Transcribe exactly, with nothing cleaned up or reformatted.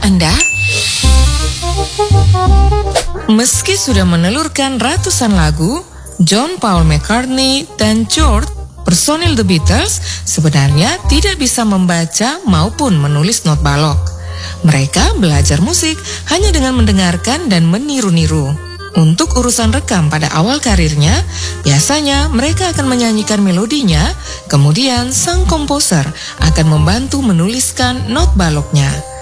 Anda? Meski sudah menelurkan ratusan lagu, John Paul McCartney dan George, personil The Beatles, sebenarnya tidak bisa membaca maupun menulis not balok. Mereka belajar musik hanya dengan mendengarkan dan meniru-niru. Untuk urusan rekam pada awal karirnya, biasanya mereka akan menyanyikan melodinya, kemudian sang komposer akan membantu menuliskan not baloknya.